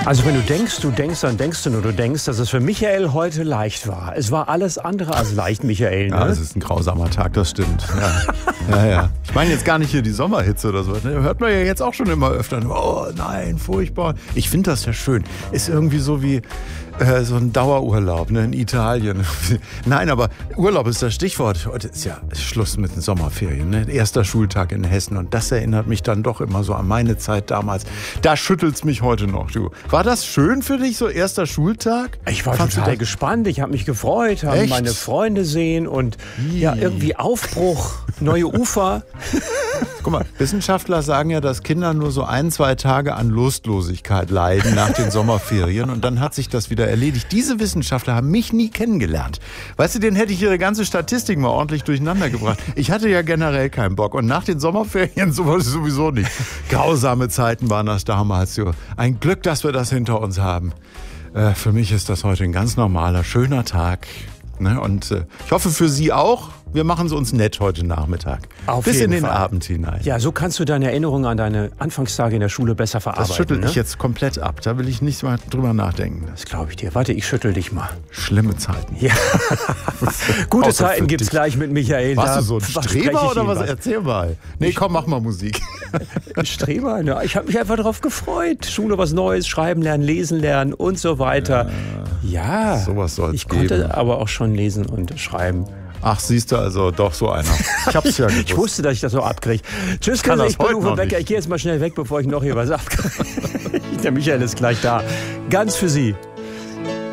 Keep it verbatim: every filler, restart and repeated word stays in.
Also wenn du denkst, du denkst, dann denkst du nur, du denkst, dass es für Michael heute leicht war. Es war alles andere als leicht, Michael. Ne? Ja, es ist ein grausamer Tag, das stimmt. Ja. Ja, ja. Ich meine jetzt gar nicht hier die Sommerhitze oder so. Das hört man ja jetzt auch schon immer öfter. Oh nein, furchtbar. Ich finde das ja schön. Ist irgendwie so wie äh, so ein Dauerurlaub, ne, in Italien. Nein, aber Urlaub ist das Stichwort. Heute ist ja Schluss mit den Sommerferien. Ne? Erster Schultag in Hessen. Und das erinnert mich dann doch immer so an meine Zeit damals. Da schüttelt's mich heute noch, du. War das schön für dich, so erster Schultag? Ich war Fandst total du gespannt. Ich habe mich gefreut, habe Echt? meine Freunde sehen und ja, irgendwie Aufbruch, neue Ufer. Guck mal, Wissenschaftler sagen ja, dass Kinder nur so ein, zwei Tage an Lustlosigkeit leiden nach den Sommerferien und dann hat sich das wieder erledigt. Diese Wissenschaftler haben mich nie kennengelernt. Weißt du, denen hätte ich ihre ganze Statistik mal ordentlich durcheinander gebracht. Ich hatte ja generell keinen Bock und nach den Sommerferien sowieso nicht. Grausame Zeiten waren das damals. So. Ein Glück, dass wir das hinter uns haben. Äh, für mich ist das heute ein ganz normaler, schöner Tag. Ne? Und äh, ich hoffe für Sie auch. Wir machen es uns nett heute Nachmittag. Auf Bis jeden in den Fall. Abend hinein. Ja, so kannst du deine Erinnerungen an deine Anfangstage in der Schule besser verarbeiten. Das schüttelt ne? mich jetzt komplett ab. Da will ich nicht mal drüber nachdenken. Das glaube ich dir. Warte, ich schüttel dich mal. Schlimme Zeiten. Ja. Gute Außer Zeiten für gibt's dich. gleich mit Michael. Warst Da du so ein verspreche Streber ich oder ihm was? Erzähl mal. Nee, komm, mach mal Musik. Ein Streber? Ne? Ich habe mich einfach darauf gefreut. Schule, was Neues, schreiben lernen, lesen lernen und so weiter. Ja, sowas soll's ich konnte geben. aber auch schon lesen und schreiben. Ach, siehst du, also doch so einer. Ich hab's ja gewusst. Ich wusste, dass ich das so abkriege. Tschüss, kann Chrisse, das ich bin heute Uwe noch Becker. nicht. Ich gehe jetzt mal schnell weg, bevor ich noch hier was abkriege. Der Michael ist gleich da. Ganz für Sie.